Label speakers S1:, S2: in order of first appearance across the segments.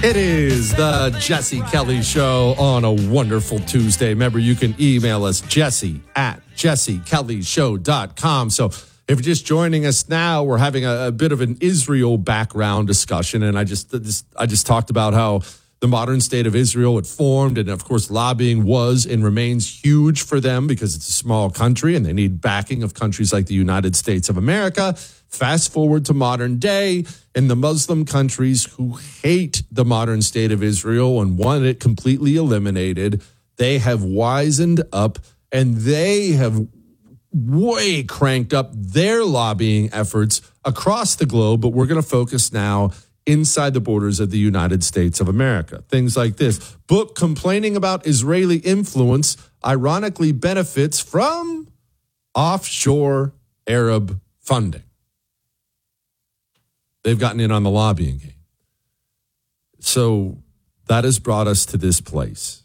S1: It is the Jesse Kelly Show on a wonderful Tuesday. Remember, you can email us, jesse@jessekellyshow.com. So if you're just joining us now, we're having a bit of an Israel background discussion. And I just talked about how the modern state of Israel had formed. And of course, lobbying was and remains huge for them because it's a small country and they need backing of countries like the United States of America. Fast forward to modern day, and the Muslim countries who hate the modern state of Israel and want it completely eliminated, they have wisened up and they have way cranked up their lobbying efforts across the globe. But we're going to focus now inside the borders of the United States of America. Things like this. Book complaining about Israeli influence ironically benefits from offshore Arab funding. They've gotten in on the lobbying game. So that has brought us to this place.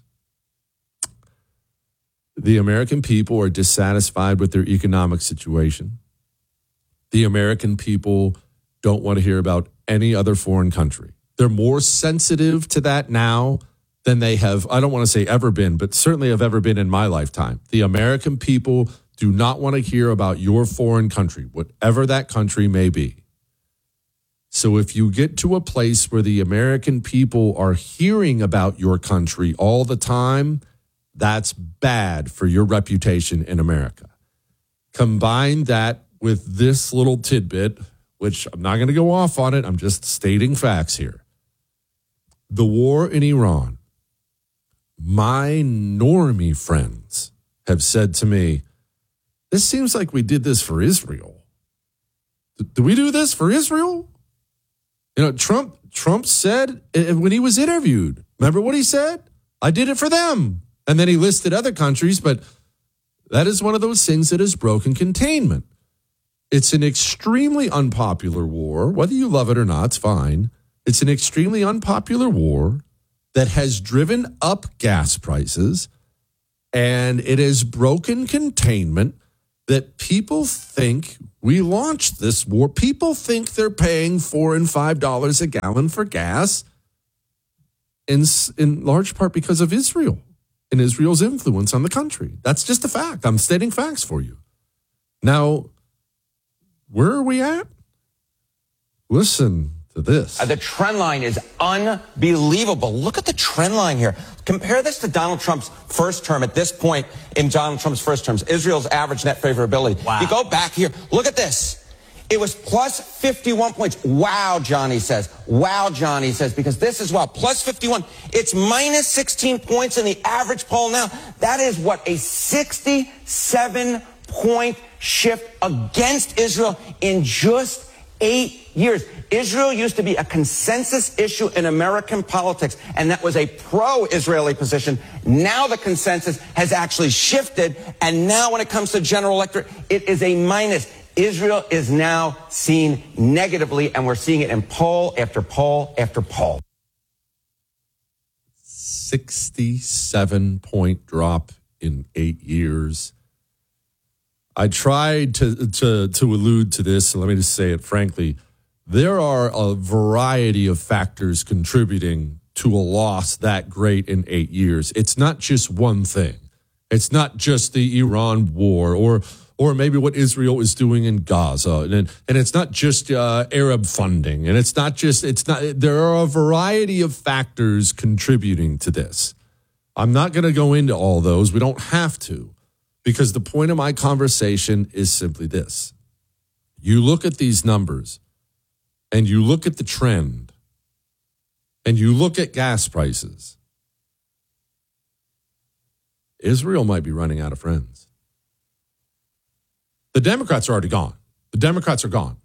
S1: The American people are dissatisfied with their economic situation. The American people don't want to hear about any other foreign country. They're more sensitive to that now than they have, I don't want to say ever been, but certainly have ever been in my lifetime. The American people do not want to hear about your foreign country, whatever that country may be. So if you get to a place where the American people are hearing about your country all the time, that's bad for your reputation in America. Combine that with this little tidbit, which I'm not going to go off on it. I'm just stating facts here. The war in Iran. My normie friends have said to me, this seems like we did this for Israel. Did we do this for Israel? You know, Trump said when he was interviewed, remember what he said? I did it for them. And then he listed other countries, but that is one of those things that has broken containment. It's an extremely unpopular war. Whether you love it or not, it's fine. It's an extremely unpopular war that has driven up gas prices, and it has broken containment that people think we launched this war. People think they're paying $4 and $5 a gallon for gas in large part because of Israel and Israel's influence on the country. That's just a fact. I'm stating facts for you. Now, where are we at? Listen to this.
S2: The trend line is unbelievable. Look at the trend line here. Compare this to Donald Trump's first term. At this point in Donald Trump's first terms, Israel's average net favorability.
S3: Wow.
S2: You go back here. Look at this. It was plus 51 points. Wow, Johnny says. Wow, Johnny says, because this is wow. Plus 51. It's minus 16 points in the average poll now. That is what, a 67-point shift against Israel in just 8 years. Israel used to be a consensus issue in American politics, and that was a pro-Israeli position. Now the consensus has actually shifted, and now when it comes to general electorate, it is a minus. Israel is now seen negatively, and we're seeing it in poll after poll after poll.
S1: 67-point drop in 8 years. I tried to allude to this, so let me just say it frankly. There are a variety of factors contributing to a loss that great in 8 years. It's not just one thing. It's not just the Iran war or maybe what Israel is doing in Gaza. And it's not just Arab funding. And there are a variety of factors contributing to this. I'm not going to go into all those. We don't have to, because the point of my conversation is simply this. You look at these numbers, and you look at the trend, and you look at gas prices, Israel might be running out of friends. The Democrats are already gone. The Democrats are gone.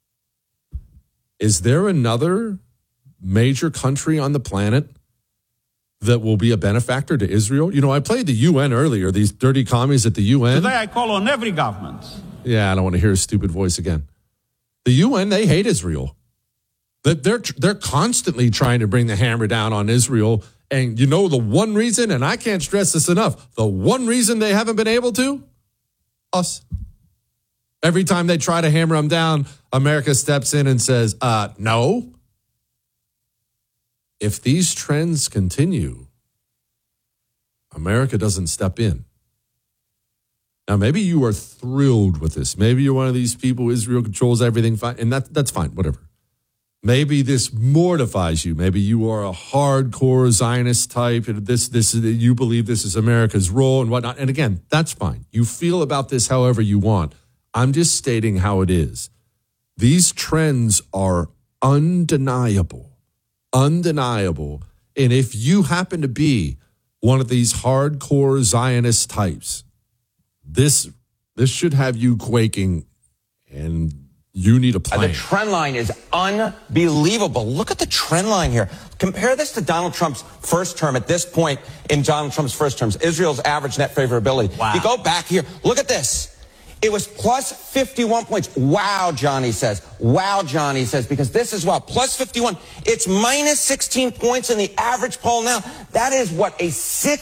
S1: Is there another major country on the planet that will be a benefactor to Israel? You know, I played the UN earlier, these dirty commies at the UN.
S3: Today I call on every government.
S1: Yeah, I don't want to hear a stupid voice again. The UN, they hate Israel. They're constantly trying to bring the hammer down on Israel. And you know the one reason, and I can't stress this enough, the one reason they haven't been able to? Us. Every time they try to hammer them down, America steps in and says, no. if these trends continue, America doesn't step in. Now, maybe you are thrilled with this. Maybe you're one of these people, Israel controls everything, fine, and that's fine, whatever. Maybe this mortifies you. Maybe you are a hardcore Zionist type, and you believe this is America's role and whatnot. And again, that's fine. You feel about this however you want. I'm just stating how it is. These trends are undeniable. Undeniable. And if you happen to be one of these hardcore Zionist types, this should have you quaking, and you need a plan.
S2: The trend line is unbelievable. Look at the trend line here. Compare this to Donald Trump's first term. At this point in Donald Trump's first terms, Israel's average net favorability.
S3: Wow.
S2: You go back here. Look at this. It was plus 51 points. Wow, Johnny says. Wow, Johnny says, because this is wow. Plus 51. It's minus 16 points in the average poll now. That is what, a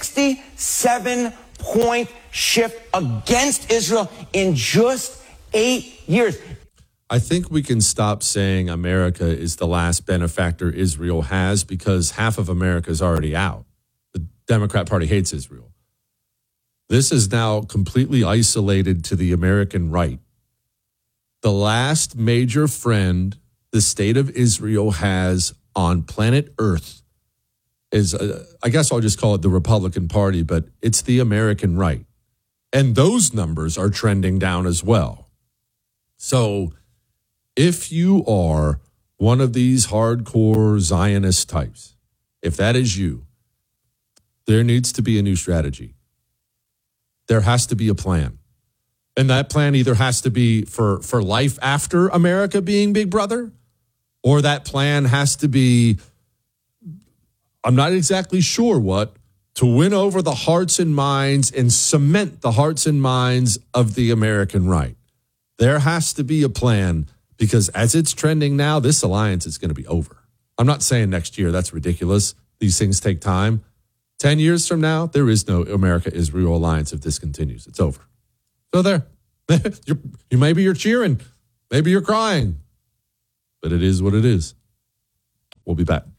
S2: 67-point shift against Israel in just 8 years.
S1: I think we can stop saying America is the last benefactor Israel has, because half of America is already out. The Democrat Party hates Israel. This is now completely isolated to the American right. The last major friend the state of Israel has on planet Earth is, I guess I'll just call it the Republican Party, but it's the American right. And those numbers are trending down as well. So if you are one of these hardcore Zionist types, if that is you, there needs to be a new strategy. There has to be a plan. And that plan either has to be for life after America being Big Brother, or that plan has to be, I'm not exactly sure what, to win over the hearts and minds and cement the hearts and minds of the American right. There has to be a plan, because as it's trending now, this alliance is going to be over. I'm not saying next year. That's ridiculous. These things take time. 10 years from now, there is no America-Israel alliance if this continues. It's over. So there. Maybe you're cheering. Maybe you're crying. But it is what it is. We'll be back.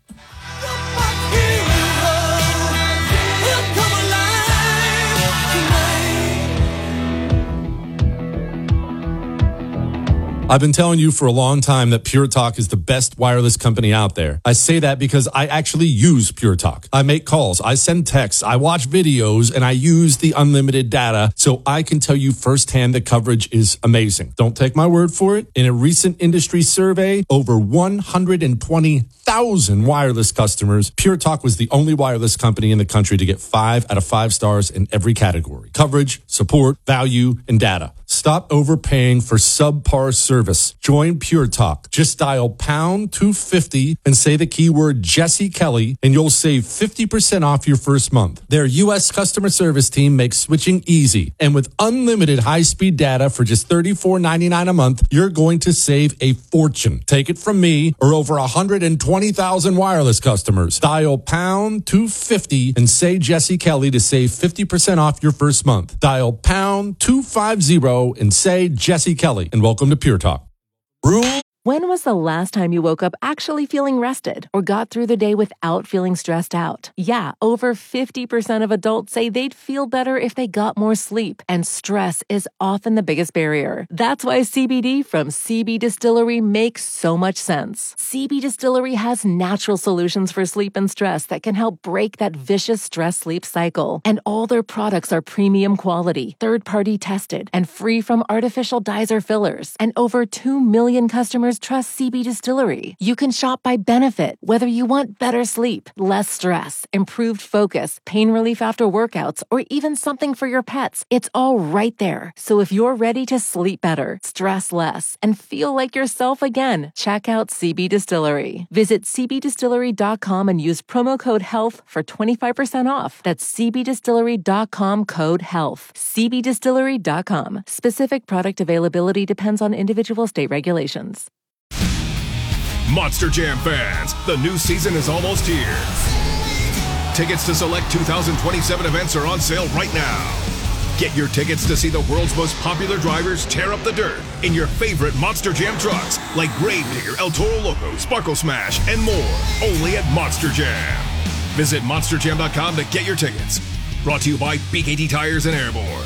S1: I've been telling you for a long time that Pure Talk is the best wireless company out there. I say that because I actually use Pure Talk. I make calls, I send texts, I watch videos, and I use the unlimited data, so I can tell you firsthand the coverage is amazing. Don't take my word for it. In a recent industry survey, over 120,000 wireless customers, Pure Talk was the only wireless company in the country to get 5 out of 5 stars in every category: coverage, support, value, and data. Stop overpaying for subpar service. Join Pure Talk. Just dial pound 250 and say the keyword Jesse Kelly, and you'll save 50% off your first month. Their U.S. customer service team makes switching easy. And with unlimited high-speed data for just $34.99 a month, you're going to save a fortune. Take it from me or over 120,000 wireless customers. Dial pound 250 and say Jesse Kelly to save 50% off your first month. Dial pound 250 and say Jesse Kelly, and welcome to Pure Talk.
S4: When was the last time you woke up actually feeling rested or got through the day without feeling stressed out? Yeah, over 50% of adults say they'd feel better if they got more sleep, and stress is often the biggest barrier. That's why CBD from CB Distillery makes so much sense. CB Distillery has natural solutions for sleep and stress that can help break that vicious stress-sleep cycle. And all their products are premium quality, third-party tested, and free from artificial dyes or fillers. And over 2 million customers trust CB Distillery. You can shop by benefit, whether you want better sleep, less stress, improved focus, pain relief after workouts, or even something for your pets. It's all right there. So if you're ready to sleep better, stress less, and feel like yourself again, check out CB Distillery. Visit cbdistillery.com and use promo code HEALTH for 25% off. That's cbdistillery.com, code HEALTH. cbdistillery.com. Specific product availability depends on individual state regulations.
S5: Monster Jam fans, the new season is almost here. Tickets to select 2027 events are on sale right now. Get your tickets to see the world's most popular drivers tear up the dirt in your favorite Monster Jam trucks like Gravedigger, El Toro Loco, Sparkle Smash, and more. Only at Monster Jam. Visit monsterjam.com to get your tickets. Brought to you by BKT Tires and Airborne.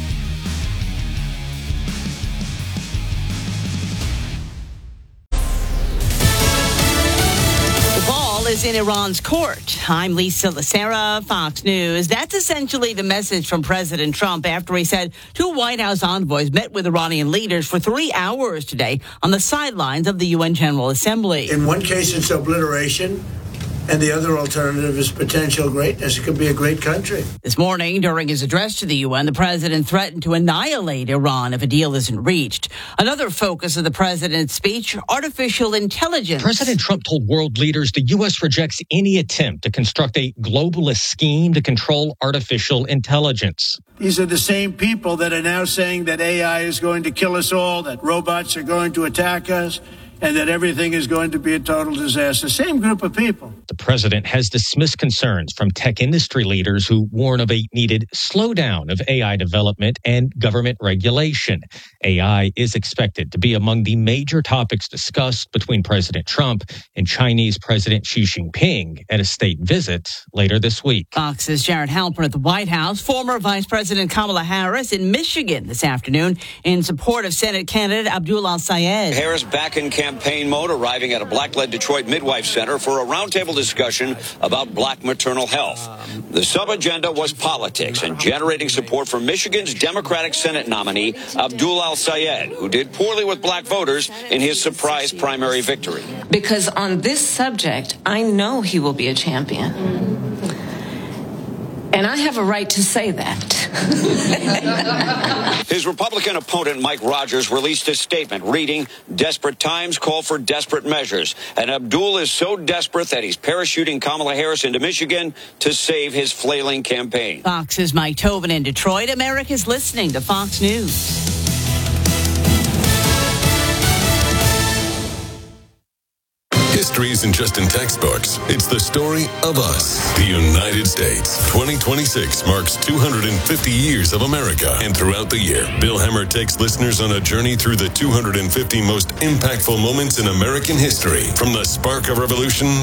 S6: Is in Iran's court. I'm Lisa Lacera, Fox News. That's essentially the message from President Trump after he said two White House envoys met with Iranian leaders for 3 hours today on the sidelines of the UN General Assembly.
S7: In one case, it's obliteration, and the other alternative is potential greatness. It could be a great country.
S6: This morning, during his address to the UN, the president threatened to annihilate Iran if a deal isn't reached. Another focus of the president's speech, artificial intelligence.
S8: President Trump told world leaders the U.S. rejects any attempt to construct a globalist scheme to control artificial intelligence.
S7: These are the same people that are now saying that AI is going to kill us all, that robots are going to attack us, and that everything is going to be a total disaster. Same group of people.
S8: The president has dismissed concerns from tech industry leaders who warn of a needed slowdown of AI development and government regulation. AI is expected to be among the major topics discussed between President Trump and Chinese President Xi Jinping at a state visit later this week.
S6: Fox's Jared Halpern at the White House, former Vice President Kamala Harris in Michigan this afternoon in support of Senate candidate Abdul Al-Sayed.
S9: Harris back in campaign mode, arriving at a black-led Detroit Midwife Center for a roundtable discussion about black maternal health. The sub-agenda was politics and generating support for Michigan's Democratic Senate nominee, Abdul Al-Sayed, who did poorly with black voters in his surprise primary victory.
S10: Because on this subject, I know he will be a champion. And I have a right to say that.
S9: His Republican opponent, Mike Rogers, released a statement reading, "Desperate times call for desperate measures." And Abdul is so desperate that he's parachuting Kamala Harris into Michigan to save his flailing campaign.
S6: Fox's Mike Tobin in Detroit. America's listening to Fox News.
S11: History isn't just in textbooks. It's the story of us. The United States. 2026 marks 250 years of America. And throughout the year, Bill Hemmer takes listeners on a journey through the 250 most impactful moments in American history. From the spark of revolution